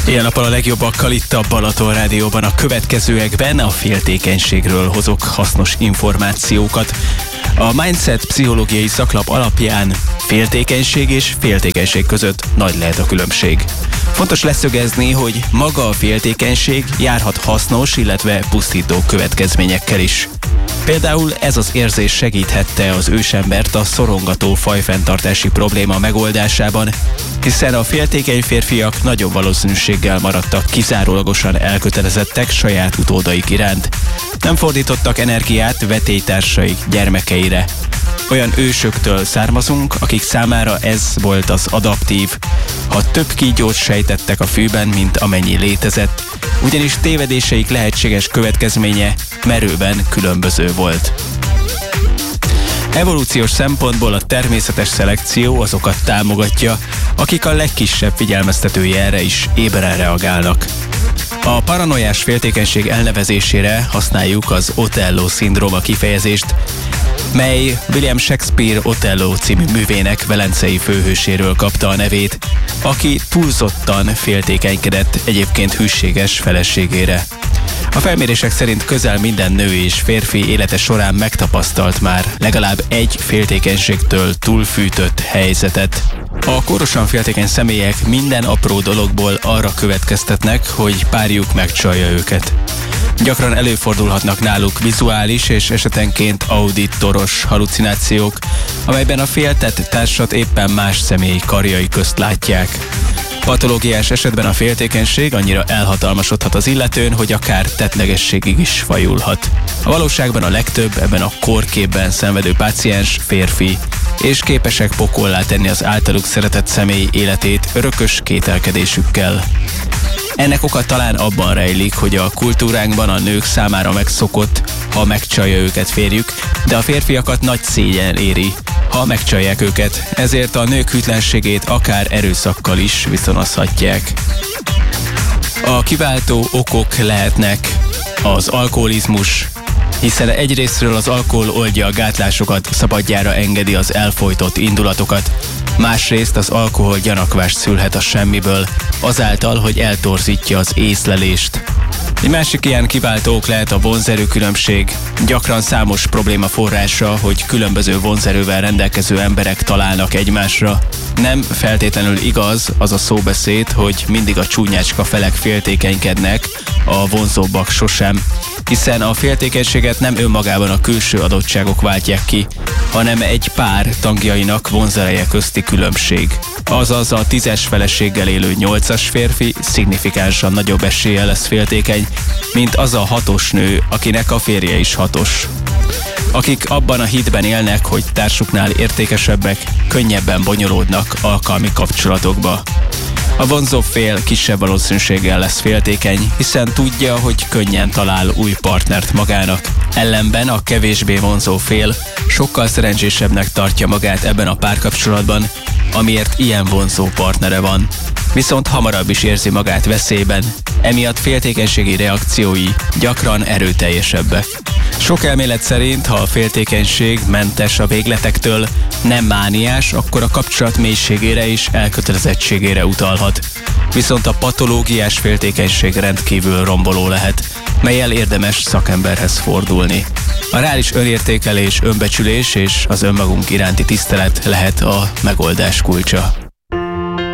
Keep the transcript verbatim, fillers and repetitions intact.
Ilyen nappal a legjobbakkal itt a Balaton Rádióban. A következőekben a féltékenységről hozok hasznos információkat. A Mindset pszichológiai szaklap alapján féltékenység és féltékenység között nagy lehet a különbség. Fontos leszögezni, hogy maga a féltékenység járhat hasznos, illetve pusztító következményekkel is. Például ez az érzés segíthette az ősembert a szorongató fajfenntartási probléma megoldásában, hiszen a féltékeny férfiak nagyobb valószínűséggel maradtak kizárólagosan elkötelezettek saját utódaik iránt. Nem fordítottak energiát vetélytársaik gyermekeire. Olyan ősöktől származunk, akik számára ez volt az adaptív, ha több kígyót sejtettek a fűben, mint amennyi létezett, ugyanis tévedéseik lehetséges következménye merőben különböző volt. Evolúciós szempontból a természetes szelekció azokat támogatja, akik a legkisebb figyelmeztető jelre is éberen reagálnak. A paranoiás féltékenység elnevezésére használjuk az Otello-szindróma kifejezést, mely William Shakespeare Otello című művének velencei főhőséről kapta a nevét, aki túlzottan féltékenykedett egyébként hűséges feleségére. A felmérések szerint közel minden nő és férfi élete során megtapasztalt már legalább egy féltékenységtől túlfűtött helyzetet. A kórosan féltékeny személyek minden apró dologból arra következtetnek, hogy párjuk megcsalja őket. Gyakran előfordulhatnak náluk vizuális és esetenként auditoros halucinációk, amelyben a féltett társat éppen más személy karjai közt látják. Patológiás esetben a féltékenység annyira elhatalmasodhat az illetőn, hogy akár tettlegességig is fajulhat. A valóságban a legtöbb ebben a kórképben szenvedő páciens férfi, és képesek pokollá tenni az általuk szeretett személy életét örökös kételkedésükkel. Ennek oka talán abban rejlik, hogy a kultúránkban a nők számára megszokott, ha megcsalja őket férjük, de a férfiakat nagy szégyen éri, ha megcsalják őket, ezért a nők hűtlenségét akár erőszakkal is viszonozhatják. A kiváltó okok lehetnek az alkoholizmus, hiszen egyrésztről az alkohol oldja a gátlásokat, szabadjára engedi az elfojtott indulatokat, másrészt az alkohol gyanakvást szülhet a semmiből, azáltal, hogy eltorzítja az észlelést. Egy másik ilyen kiváltó ok lehet a vonzerő különbség. Gyakran számos probléma forrása, hogy különböző vonzerővel rendelkező emberek találnak egymásra. Nem feltétlenül igaz az a szóbeszéd, hogy mindig a csúnyácska felek féltékenykednek, a vonzóbbak sosem, hiszen a féltékenységet nem önmagában a külső adottságok váltják ki, hanem egy pár tagjainak vonzereje közti különbség. Azaz a tízes feleséggel élő nyolcas férfi szignifikánsan nagyobb eséllyel lesz féltékeny, mint az a hatos nő, akinek a férje is hatos. Akik abban a hitben élnek, hogy társuknál értékesebbek, könnyebben bonyolódnak alkalmi kapcsolatokba. A vonzó fél kisebb valószínűséggel lesz féltékeny, hiszen tudja, hogy könnyen talál új partnert magának. Ellenben a kevésbé vonzó fél sokkal szerencsésebbnek tartja magát ebben a párkapcsolatban, amiért ilyen vonzó partnere van. Viszont hamarabb is érzi magát veszélyben, emiatt féltékenységi reakciói gyakran erőteljesebbek. Sok elmélet szerint, ha a féltékenység mentes a végletektől, nem mániás, akkor a kapcsolat mélységére és elkötelezettségére utalhat. Viszont a patológiás féltékenység rendkívül romboló lehet, mellyel érdemes szakemberhez fordulni. A reális önértékelés, önbecsülés és az önmagunk iránti tisztelet lehet a megoldás kulcsa.